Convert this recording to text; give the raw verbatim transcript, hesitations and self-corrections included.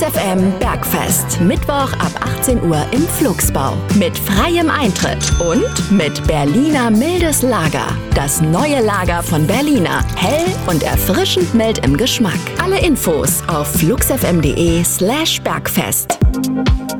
F M Bergfest. Mittwoch ab achtzehn Uhr im Flugsbau. Mit freiem Eintritt und mit Berliner mildes Lager. Das neue Lager von Berliner. Hell und erfrischend mild im Geschmack. Alle Infos auf flugsfm.de slash Bergfest.